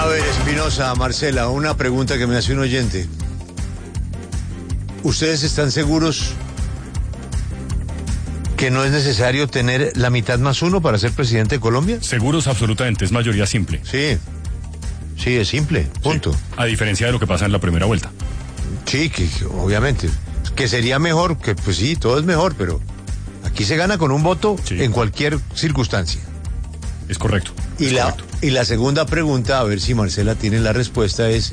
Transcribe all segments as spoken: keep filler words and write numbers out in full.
A ver, Espinosa, Marcela, una pregunta que me hace un oyente. ¿Ustedes están seguros que no es necesario tener la mitad más uno para ser presidente de Colombia? Seguros absolutamente, es mayoría simple. Sí, sí, es simple, punto. Sí, a diferencia de lo que pasa en la primera vuelta. Sí, que, que obviamente, que sería mejor, que pues sí, todo es mejor, pero aquí se gana con un voto sí. en cualquier circunstancia. Es correcto. Y es la, correcto. y la segunda pregunta, a ver si Marcela tiene la respuesta, es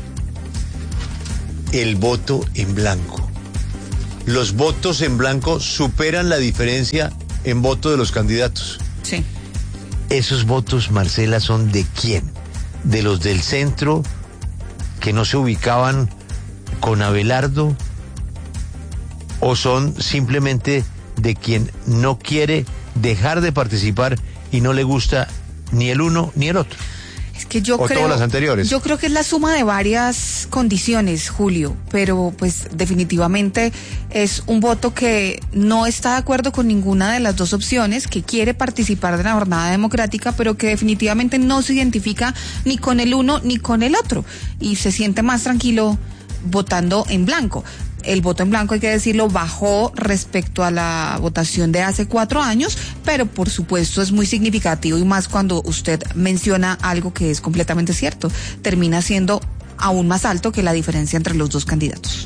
el voto en blanco. Los votos en blanco superan la diferencia en voto de los candidatos. Sí. ¿Esos votos, Marcela, son de quién? ¿De los del centro que no se ubicaban con Abelardo? ¿O son simplemente de quien no quiere dejar de participar y no le gusta ni el uno ni el otro? Es que yo o creo, todas las anteriores. Yo creo que es la suma de varias condiciones, Julio, pero pues definitivamente es un voto que no está de acuerdo con ninguna de las dos opciones, que quiere participar de la jornada democrática, pero que definitivamente no se identifica ni con el uno ni con el otro y se siente más tranquilo votando en blanco. El voto en blanco, hay que decirlo, bajó respecto a la votación de hace cuatro años, pero por supuesto es muy significativo y más cuando usted menciona algo que es completamente cierto. Termina siendo aún más alto que la diferencia entre los dos candidatos.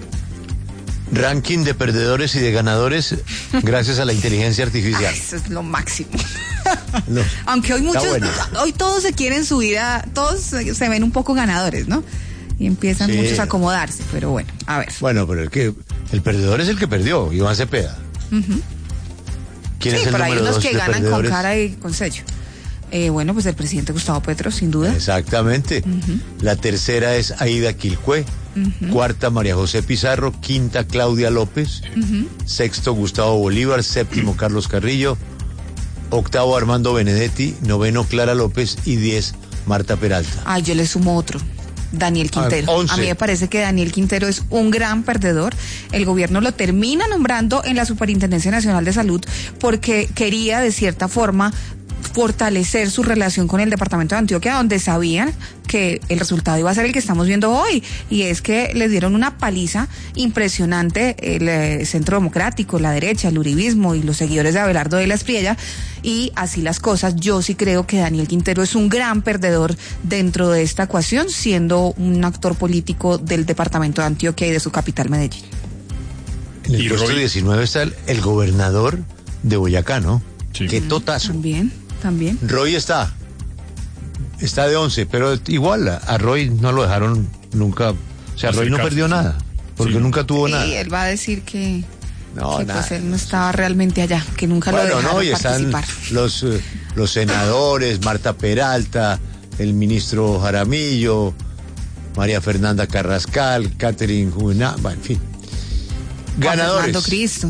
Ranking de perdedores y de ganadores gracias a la inteligencia artificial. Ay, eso es lo máximo. No, Aunque hoy muchos, bueno. hoy todos se quieren subir a, todos se ven un poco ganadores, ¿no? Y empiezan sí. muchos a acomodarse, pero bueno, a ver. Bueno, pero el que el perdedor es el que perdió, Iván Cepeda. Uh-huh. ¿Quién sí, es el pero hay número unos dos que de ganan perdedores? con cara y con sello. Eh, bueno, pues el presidente Gustavo Petro, sin duda. Exactamente. Uh-huh. La tercera es Aida Quilcué. Uh-huh. Cuarta, María José Pizarro. Quinta, Claudia López. Uh-huh. Sexto, Gustavo Bolívar. Séptimo, Carlos Carrillo. Octavo, Armando Benedetti. Noveno, Clara López. Y diez, Marta Peralta. Ay, yo le sumo otro. Daniel Quintero. Ah, a mí me parece que Daniel Quintero es un gran perdedor. El gobierno lo termina nombrando en la Superintendencia Nacional de Salud porque quería, de cierta forma, fortalecer su relación con el departamento de Antioquia, donde sabían que el resultado iba a ser el que estamos viendo hoy, y es que les dieron una paliza impresionante el eh, Centro Democrático, la derecha, el uribismo y los seguidores de Abelardo de la Espriella, y así las cosas. Yo sí creo que Daniel Quintero es un gran perdedor dentro de esta ecuación, siendo un actor político del departamento de Antioquia y de su capital, Medellín. En el puesto diecinueve está el, el gobernador de Boyacá, ¿no? Sí. Qué totazo. También, también. Roy está, está de once, pero igual a, a Roy no lo dejaron nunca, o sea, Roy no perdió nada, porque sí. nunca tuvo sí, nada. Y él va a decir que, no, que nada. pues él no estaba realmente allá, que nunca bueno, lo dejaron no, y están participar. los, uh, los senadores, Marta Peralta, el ministro Jaramillo, María Fernanda Carrascal, Catherine Juvenal, bueno, en fin. Ganadores. Fernando Cristo.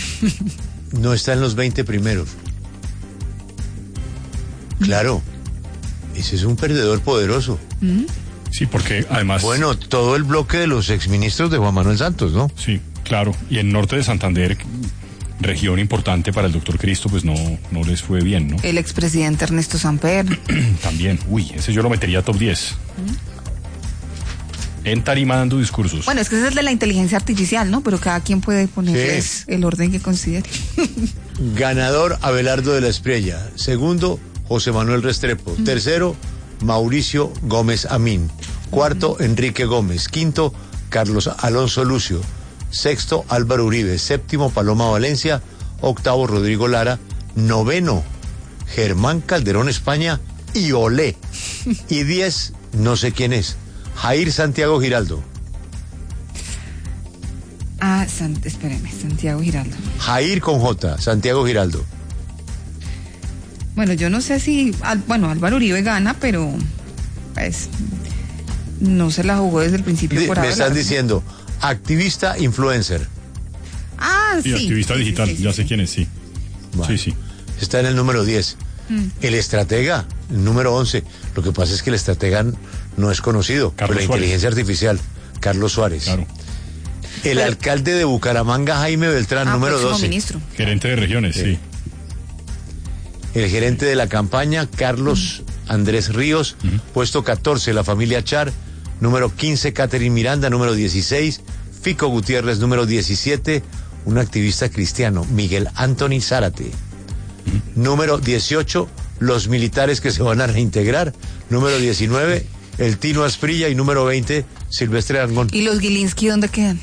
No está en los veinte primeros. Claro, ese es un perdedor poderoso. ¿Mm? Sí, porque además... Bueno, todo el bloque de los exministros de Juan Manuel Santos, ¿no? Sí, claro. Y en norte de Santander, región importante para el doctor Cristo, pues no, no les fue bien, ¿no? El expresidente Ernesto Samper. También, uy, ese yo lo metería a top diez. ¿Mm? En tarima dando discursos. Bueno, es que ese es el de la inteligencia artificial, ¿no? Pero cada quien puede ponerles sí. el orden que considere. Ganador, Abelardo de la Espriella. Segundo, José Manuel Restrepo. Uh-huh. Tercero, Mauricio Gómez Amín. Cuarto, uh-huh. Enrique Gómez. Quinto, Carlos Alonso Lucio. Sexto, Álvaro Uribe. Séptimo, Paloma Valencia. Octavo, Rodrigo Lara. Noveno, Germán Calderón España. Y Olé. Y diez, no sé quién es. Jair Santiago Giraldo. Ah, San, espéreme, Santiago Giraldo. Jair con J, Santiago Giraldo. Bueno, yo no sé si, bueno, Álvaro Uribe gana, pero pues no se la jugó desde el principio Di, por Me ahora. están diciendo, activista, influencer. Ah, sí. Y activista sí, digital, sí, sí, ya sí. sé quién es, sí. Bueno, sí, sí. Está en el número diez. Mm. El estratega, el número once. Lo que pasa es que el estratega no es conocido por la Suárez. Inteligencia artificial. Carlos Suárez. Claro. El Pero, alcalde de Bucaramanga, Jaime Beltrán, ah, número doce. Ministro. Gerente de regiones, sí. sí. El gerente de la campaña, Carlos mm. Andrés Ríos. Uh-huh. Puesto catorce, la familia Char. Número quince, Catherine Miranda. Número dieciséis, Fico Gutiérrez. Número diecisiete, un activista cristiano, Miguel Anthony Zárate. Uh-huh. Número dieciocho, los militares que se van a reintegrar. Número diecinueve, el Tino Asprilla. Y número veinte, Silvestre Dangond. ¿Y los Gilinski dónde quedan?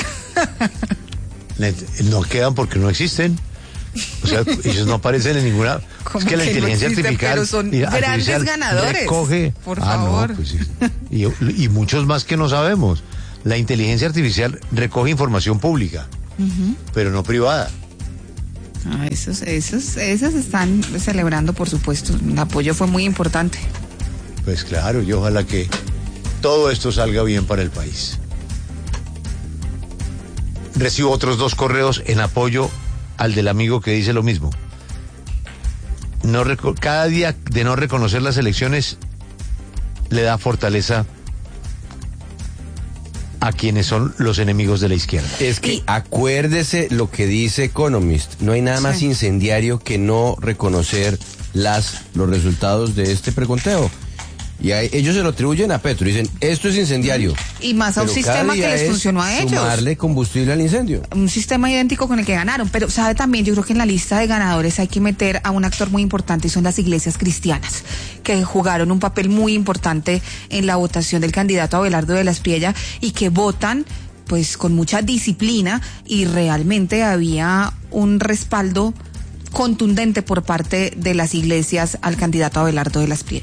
No quedan porque no existen. O sea, ellos no aparecen en ninguna. Es que la que inteligencia no existe, artificial, pero son artificial grandes ganadores. Recoge, por ah, favor. No, pues, y, y muchos más que no sabemos. La inteligencia artificial recoge información pública, uh-huh. pero no privada. Ah, esos, esos, esos están celebrando, por supuesto. El apoyo fue muy importante. Pues claro, y ojalá que todo esto salga bien para el país. Recibo otros dos correos en apoyo al del amigo que dice lo mismo. No, cada día de no reconocer las elecciones le da fortaleza a quienes son los enemigos de la izquierda. Es que acuérdese lo que dice Economist. No hay nada más sí. incendiario que no reconocer las, los resultados de este preconteo. Y a, ellos se lo atribuyen a Petro. Dicen, esto es incendiario. Y más a un sistema que les funcionó a ellos. Sumarle combustible al incendio. Un sistema idéntico con el que ganaron. Pero, ¿sabe también? Yo creo que en la lista de ganadores hay que meter a un actor muy importante y son las iglesias cristianas, que jugaron un papel muy importante en la votación del candidato Abelardo de la Espriella y que votan pues con mucha disciplina y realmente había un respaldo contundente por parte de las iglesias al candidato Abelardo de la Espriella.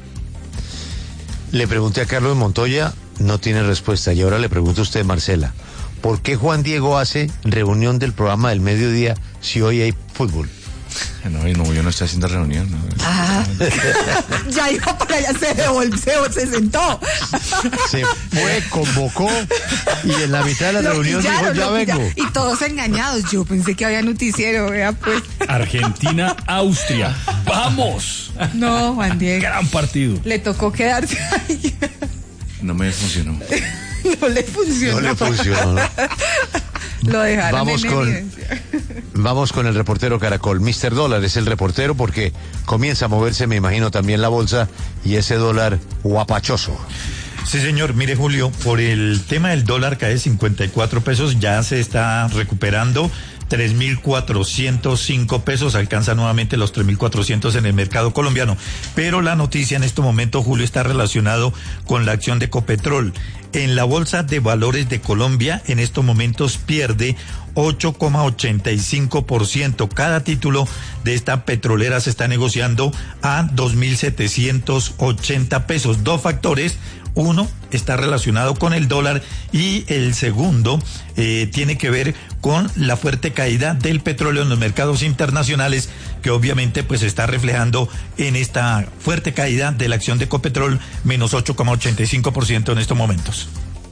Le pregunté a Carlos Montoya, no tiene respuesta. Y ahora le pregunto a usted, Marcela, ¿por qué Juan Diego hace reunión del programa del mediodía si hoy hay fútbol? No, no, yo no estoy haciendo reunión. No. Ah, ya iba para allá, se devolvió, se sentó. Se fue, convocó y en la mitad de la lo reunión pillaron, dijo, ya vengo. Y todos engañados, yo pensé que había noticiero, vea pues. Argentina, Austria, ¡vamos! No, Juan Diego. Gran partido. Le tocó quedarse ahí. No me funcionó. No le funcionó. No le funcionó. Lo dejaron vamos en con, evidencia. Vamos con el reportero Caracol. mister Dólar es el reportero porque comienza a moverse, me imagino, también la bolsa y ese dólar guapachoso. Sí, señor. Mire, Julio, por el tema del dólar cae cincuenta y cuatro pesos, ya se está recuperando. tres mil cuatrocientos cinco pesos, alcanza nuevamente los tres mil cuatrocientos en el mercado colombiano. Pero la noticia en este momento, Julio, está relacionado con la acción de Ecopetrol. En la Bolsa de Valores de Colombia, en estos momentos pierde ocho coma ochenta y cinco por ciento. Cada título de esta petrolera se está negociando a dos mil setecientos ochenta pesos. Dos factores. Uno está relacionado con el dólar y el segundo eh, tiene que ver con la fuerte caída del petróleo en los mercados internacionales, que obviamente pues está reflejando en esta fuerte caída de la acción de Ecopetrol, menos ocho coma ochenta y cinco por ciento en estos momentos.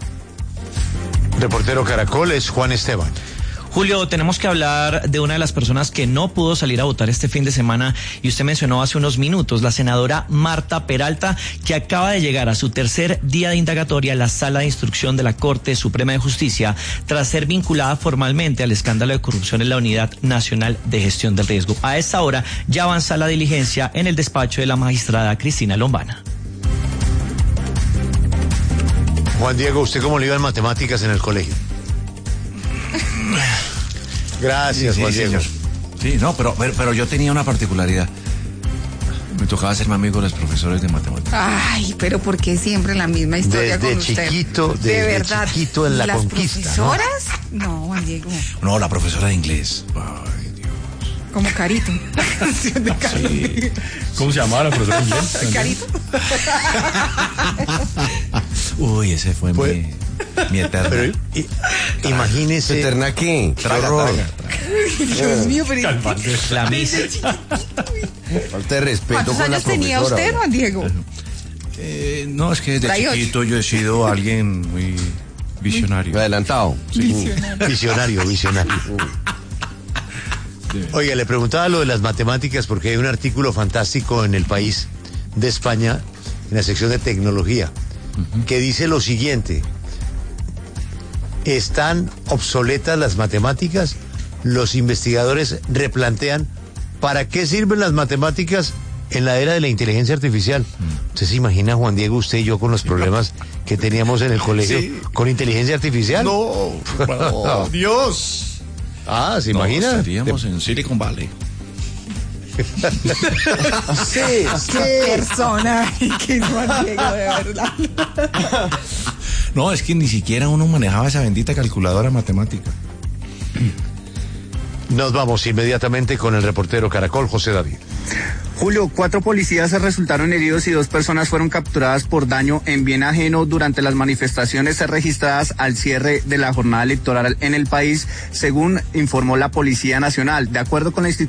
Reportero Caracol es Juan Esteban. Julio, tenemos que hablar de una de las personas que no pudo salir a votar este fin de semana y usted mencionó hace unos minutos, la senadora Marta Peralta, que acaba de llegar a su tercer día de indagatoria en la Sala de Instrucción de la Corte Suprema de Justicia tras ser vinculada formalmente al escándalo de corrupción en la Unidad Nacional de Gestión del Riesgo. A esta hora ya avanza la diligencia en el despacho de la magistrada Cristina Lombana. Juan Diego, ¿usted cómo le iba en matemáticas en el colegio? Gracias, sí, Juan sí, Diego. Señor. Sí, no, pero, pero, pero yo tenía una particularidad. Me tocaba hacerme amigo de los profesores de matemáticas. Ay, pero ¿por qué siempre la misma historia desde con usted? Chiquito, desde de verdad, chiquito en la ¿las conquista. ¿Profesoras? No, no, Juan Diego. No, la profesora de inglés. Ay, Dios. Como Carito. Sí. ¿Cómo se llamaba la profesora de inglés? Carito. Uy, ese fue pues, mi... Mi eterna. Pero, y, imagínese. ¿Eterna qué? Traga, traga, traga. Dios mío, pero la misa. Falta de respeto ¿cuántos con la años tenía profesora, usted, Juan Diego? Eh, no, es que desde Trae chiquito ocho. yo he sido alguien muy visionario. Adelantado. Sí. Visionario. Visionario, visionario. Oiga, le preguntaba lo de las matemáticas porque hay un artículo fantástico en El País de España, en la sección de tecnología, uh-huh. que dice lo siguiente: ¿están obsoletas las matemáticas? Los investigadores replantean ¿para qué sirven las matemáticas en la era de la inteligencia artificial. ¿Usted se imagina, Juan Diego, usted y yo con los problemas que teníamos en el colegio Sí. con inteligencia artificial? No, no, Dios. Ah, ¿se No, imagina? estaríamos en Silicon Valley. Sí, sí. Persona que es Juan Diego, de verdad. No, es que ni siquiera uno manejaba esa bendita calculadora matemática. Nos vamos inmediatamente con el reportero Caracol, José David. Julio, cuatro policías resultaron heridos y dos personas fueron capturadas por daño en bien ajeno durante las manifestaciones registradas al cierre de la jornada electoral en el país, según informó la Policía Nacional. De acuerdo con la institución